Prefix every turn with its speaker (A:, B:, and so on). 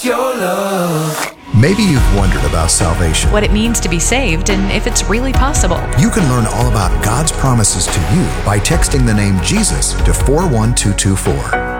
A: your love.
B: Maybe you've wondered about salvation.
C: What it means to be saved and if it's really possible.
B: You can learn all about God's promises to you by texting the name Jesus to 41224.